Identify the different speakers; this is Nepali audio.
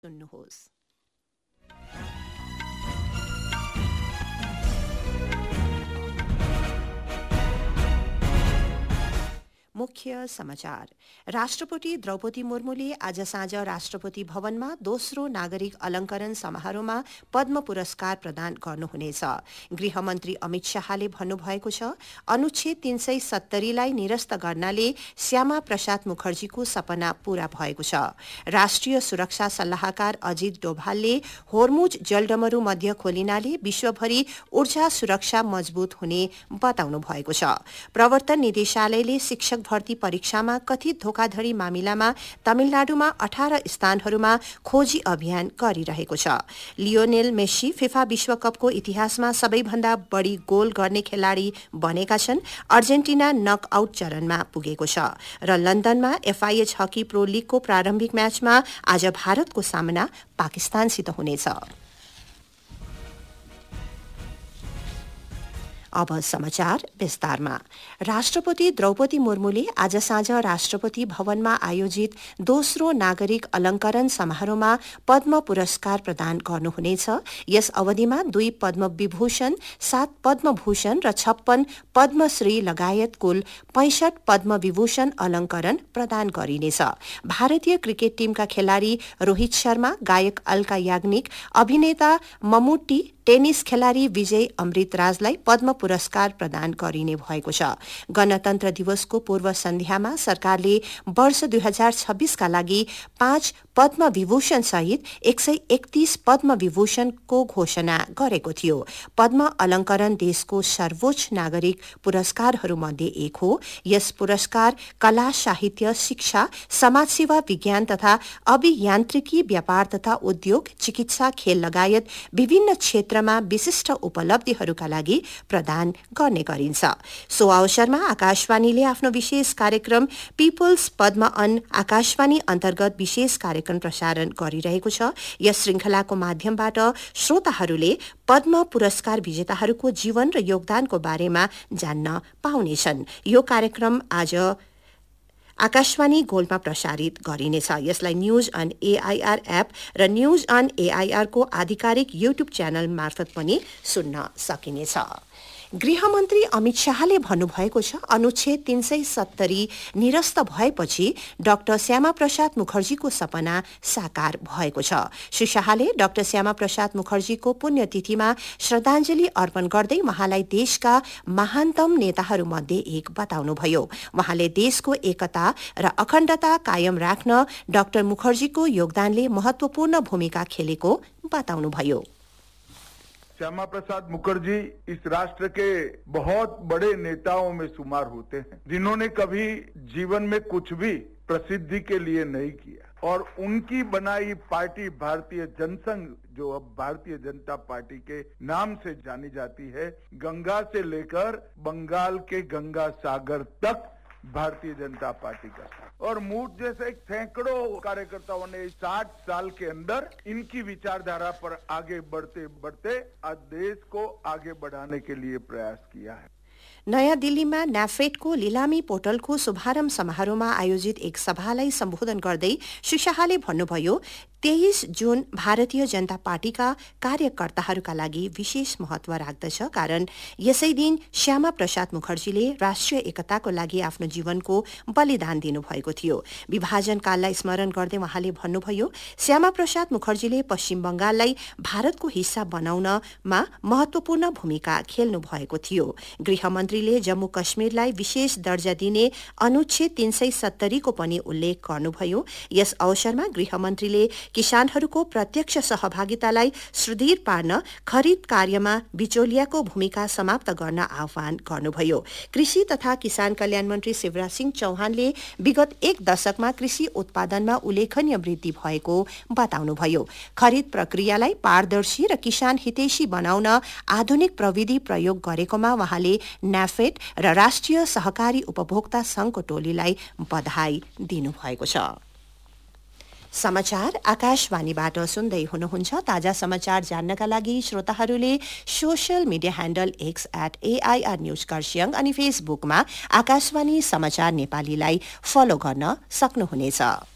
Speaker 1: सुन्नुहोस्। मुख्य समाचार। राष्ट्रपति द्रौपदी मुर्मुले आज साँझ राष्ट्रपति भवनमा दोस्रो नागरिक अलङ्करण समारोहमा पद्म पुरस्कार प्रदान गर्नुहुनेछ। गृहमन्त्री अमित शाहले भन्नुभएको छ, अनुच्छेद 370 लाई निरस्त गर्नाले श्यामा प्रसाद मुखर्जीको सपना पूरा भएको छ। राष्ट्रिय सुरक्षा सल्लाहकार अजित डोभालले होर्मुज जलडमरू मध्य खोलिनाले विश्वभरि ऊर्जा सुरक्षा मजबूत हुने बताउनु भएको छ। प्रवर्तन निदेशालयले शिक्षक भर्ती परीक्षामा कथित धोखाधड़ी मामिलामा तमिलनाडुमा 18 स्थानहरूमा खोजी अभियान गरिरहेको छ। लियोनेल मेसी फिफा विश्वकपको इतिहासमा सबैभन्दा बढी गोल गर्ने खेलाडी बनेका छन्। अर्जेन्टिना नकआउट चरणमा पुगेको छ र लन्डनमा FIH हकी प्रो लीगको प्रारम्भिक म्याचमा आज भारतको सामना पाकिस्तानसित हुनेछ। अब समाचार विस्तारमा। राष्ट्रपति द्रौपदी मुर्मुले आज साँझ राष्ट्रपति भवनमा आयोजित दोस्रो नागरिक अलङ्करण समारोहमा पद्म पुरस्कार प्रदान गर्नुहुनेछ। यस अवधिमा 2 पद्म विभूषण, 7 पद्म भूषण र 56 पद्मश्री लगायत कुल 65 पद्म विभूषण अलङ्करण प्रदान गरिनेछ। भारतीय क्रिकेट टीमका खेलाड़ी रोहित शर्मा, गायक अलका याग्निक, अभिनेता मम्मुट्टी, टेनिस खेलाड़ी विजय अमृतराजलाई पद्म पुरस्कार प्रदान गरिने भएको छ। गणतन्त्र दिवसको पूर्व सन्ध्यामा सरकारले वर्ष 2026 का लागि 5 पद्म विभूषण सहित 131 पद्म विभूषणको घोषणा गरेको थियो। पद्म अलङ्करण देशको सर्वोच्च नागरिक पुरस्कारहरूमध्ये एक हो। यस पुरस्कार कला, साहित्य, शिक्षा, समाजसेवा, विज्ञान तथा अभियान्त्रिकी, व्यापार तथा उद्योग, चिकित्सा, खेल लगायत विभिन्न क्षेत्रमा विशिष्ट उपलब्धिहरूका लागि प्रदान गर्ने गरिन्छ। सो अवसरमा आकाशवाणीले आफ्नो विशेष कार्यक्रम पिपल्स पद्म अन आकाशवाणी अन्तर्गत विशेष कार्यक्रम प्रसारण गरिरहेको छ। यस श्रृङ्खलाको माध्यमबाट श्रोताहरूले पद्म पुरस्कार विजेताहरूको जीवन र योगदानको बारेमा जान्न पाउनेछन्। यो कार्यक्रम आज आकाशवाणी गोल्डमा प्रसारित गरिनेछ। यसलाई न्यूज अन AIR एप र न्यूज अन AIR को आधिकारिक युट्युब च्यानल मार्फत पनि सुन्न सकिनेछ। गृहमन्त्री अमित शाहले भन्नुभएको छ, अनुच्छेद 370 निरस्त भएपछि डाक्टर श्यामा प्रसाद मुखर्जीको सपना साकार भएको छ। श्री शाहले डाक्टर श्यामा प्रसाद मुखर्जीको पुण्यतिथिमा श्रद्धाञ्जली अर्पण गर्दै उहाँलाई देशका महानतम नेताहरूमध्ये एक बताउनुभयो। उहाँले देशको एकता र अखण्डता कायम राख्न डाक्टर मुखर्जीको योगदानले महत्वपूर्ण भूमिका खेलेको बताउनुभयो।
Speaker 2: श्यामा प्रसाद मुखर्जी इस राष्ट्र के बहुत बड़े नेताओं में शुमार होते हैं, जिन्होंने कभी जीवन में कुछ भी प्रसिद्धि के लिए नहीं किया और उनकी बनाई पार्टी भारतीय जनसंघ, जो अब भारतीय जनता पार्टी के नाम से जानी जाती है, गंगा से लेकर बंगाल के गंगा सागर तक भारतीय जनता पार्टी का साथ और मूठ जैसे सैकड़ों कार्यकर्ताओं ने 60 साल के अंदर इनकी विचारधारा पर आगे बढ़ते बढ़ते आज देश को आगे बढ़ाने के लिए प्रयास किया है।
Speaker 1: नयाँ दिल्लीमा न्याफेडको लिलामी पोर्टलको शुभारम्भ समारोहमा आयोजित एक सभालाई सम्बोधन गर्दै श्री शाहले भन्नुभयो, 23 जुन भारतीय जनता पार्टीका कार्यकर्ताहरूका लागि विशेष महत्व राख्दछ, कारण यसै दिन श्यामा प्रसाद मुखर्जीले राष्ट्रिय एकताको लागि आफ्नो जीवनको बलिदान दिनुभएको थियो। विभाजनकाललाई स्मरण गर्दै उहाँले भन्नुभयो, श्यामा प्रसाद मुखर्जीले पश्चिम बंगाललाई भारतको हिस्सा बनाउनमा महत्वपूर्ण भूमिका खेल्नु भएको थियो। गृहमन्त्रीले जम्मू कश्मीरलाई विशेष दर्जा दिने अनुच्छेद 370 को पनि उल्लेख गर्नुभयो। यस अवसरमा गृहमन्त्रीले किसानहरूको प्रत्यक्ष सहभागितालाई सुदृढ पार्न खरिद कार्यमा बिचौलियाको भूमिका समाप्त गर्न आह्वान गर्नुभयो। कृषि तथा किसान कल्याण मन्त्री शिवराज सिंह चौहानले विगत 1 दशकमा कृषि उत्पादनमा उल्लेखनीय वृद्धि भएको बताउनुभयो। खरिद प्रक्रियालाई पारदर्शी र किसान हितैषी बनाउन आधुनिक प्रविधि प्रयोग गरेकोमा उहाँले न्याफेड र राष्ट्रिय सहकारी उपभोक्ता संघको टोलीलाई बधाई दिनुभएको छ। समाचार आकाशवाणीबाट सुन्दै हुनुहुन्छ। ताजा समाचार जान्नका लागि श्रोताहरूले social media handle X @AIR news Kurseong अनि फेसबुकमा आकाशवाणी समाचार नेपालीलाई फलो गर्न सक्नुहुनेछ।